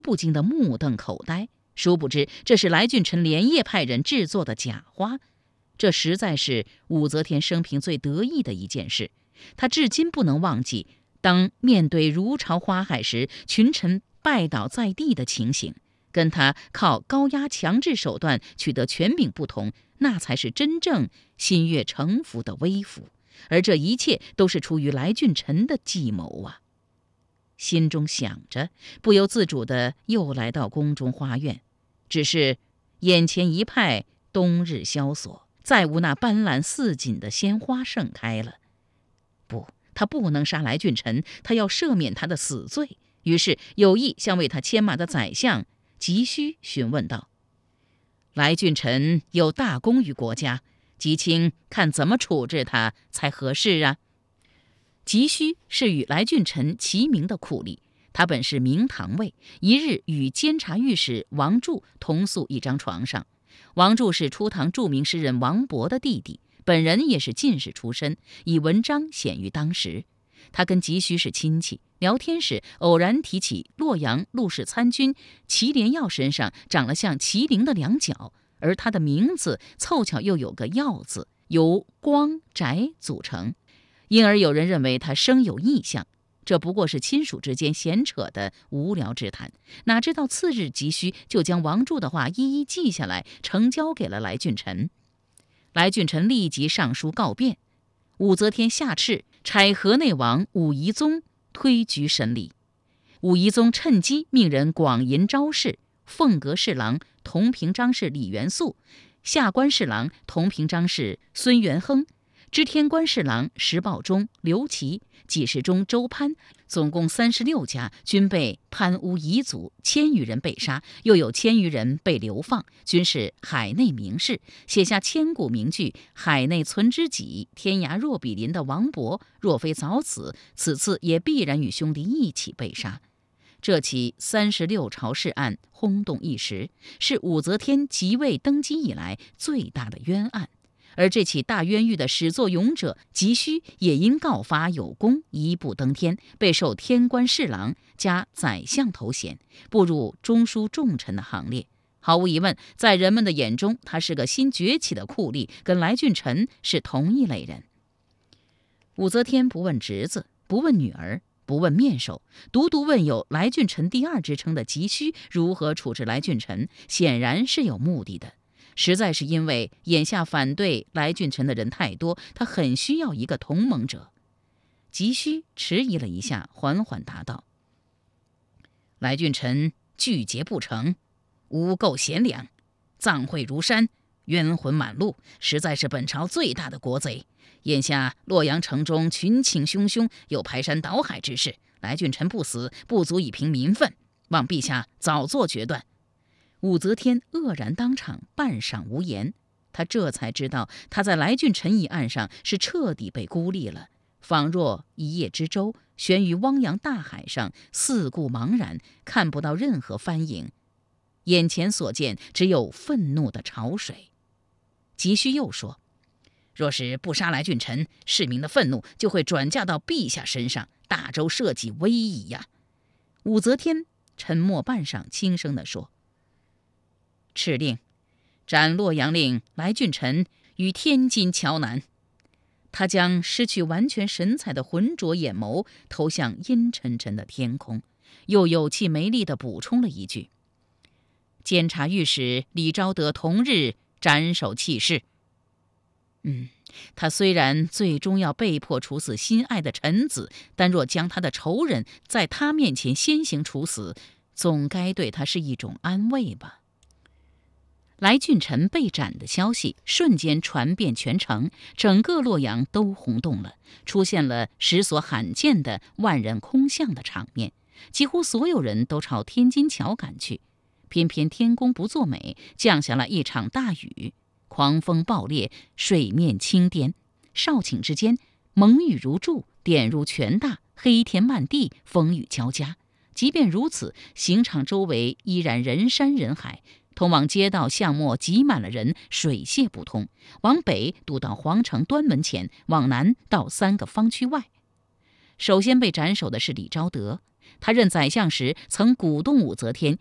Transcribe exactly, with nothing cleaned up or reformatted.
不禁的目瞪口呆。殊不知这是来俊臣连夜派人制作的假花，这实在是武则天生平最得意的一件事。他至今不能忘记，当面对如潮花海时，群臣拜倒在地的情形，跟他靠高压强制手段取得权柄不同，那才是真正心悦诚服的微服。而这一切都是出于来俊臣的计谋啊！心中想着，不由自主的又来到宫中花园，只是眼前一派冬日萧索，再无那斑斓似锦的鲜花盛开了。不，他不能杀来俊臣，他要赦免他的死罪。于是有意向为他牵马的宰相急需询问道：“来俊臣有大功于国家，吉卿看怎么处置他才合适啊？”急需是与来俊臣齐名的酷吏，他本是明堂尉，一日与监察御史王柱同宿一张床上。王柱是初唐著名诗人王勃的弟弟，本人也是进士出身，以文章显于当时。他跟急需是亲戚，聊天时偶然提起洛阳陆氏参军祁连耀身上长了像麒麟的两角，而他的名字凑巧又有个耀字，由光翟组成，因而有人认为他生有异象。这不过是亲属之间闲扯的无聊之谈，哪知道次日急需就将王柱的话一一记下来，呈交给了来俊臣。来俊臣立即上书告变，武则天下敕差河内王武夷宗推举审理。武夷宗趁机命人广银招士，凤阁侍郎同平章事李元素，下官侍郎同平章事孙元亨，知天官侍郎石报中刘琦，给事中周潘，总共三十六家，均被贪污遗族，千余人被杀，又有千余人被流放，均是海内名士。写下千古名句“海内存知己，天涯若比邻”的王勃，若非早死，此次也必然与兄弟一起被杀。这起三十六朝事案轰动一时，是武则天即位登基以来最大的冤案。而这起大冤狱的始作俑者急需也因告发有功，一步登天，被授天官侍郎加宰相头衔，步入中书重臣的行列。毫无疑问，在人们的眼中，他是个新崛起的酷吏，跟来俊臣是同一类人。武则天不问侄子，不问女儿，不问面首，独独问有来俊臣第二之称的急需如何处置来俊臣，显然是有目的的。实在是因为眼下反对来俊臣的人太多，他很需要一个同盟者。急需迟疑了一下，缓缓答道：“来俊臣拒节不成，污垢贤良，赃贿如山，冤魂满路，实在是本朝最大的国贼。眼下洛阳城中群情汹汹，有排山倒海之势，来俊臣不死，不足以平民愤，望陛下早做决断。”武则天愕然当场，半晌无言。他这才知道，他在来俊臣一案上是彻底被孤立了，仿若一叶之舟悬于汪洋大海上，四顾茫然，看不到任何帆影，眼前所见只有愤怒的潮水。急需又说：“若是不杀来俊臣，市民的愤怒就会转嫁到陛下身上，大周社稷危矣呀！”武则天沉默半晌，轻声地说：“敕令斩洛阳令来俊臣于天津桥南。”他将失去完全神采的浑浊眼眸投向阴沉沉的天空，又有气没力地补充了一句：“监察御史李昭德同日斩首弃市。”嗯，他虽然最终要被迫处死心爱的臣子，但若将他的仇人在他面前先行处死，总该对他是一种安慰吧。来俊臣被斩的消息瞬间传遍全城，整个洛阳都轰动了，出现了史所罕见的万人空巷的场面，几乎所有人都朝天津桥赶去。偏偏天公不作美，降下了一场大雨，狂风暴烈，水面倾颠，少顷之间，猛雨如注，点如拳大，黑天漫地，风雨交加。即便如此，刑场周围依然人山人海，通往街道巷陌挤满了人，水泄不通。往北堵到皇城端门前，往南到三个方区外。首先被斩首的是李昭德， 他任宰相时曾鼓动武则天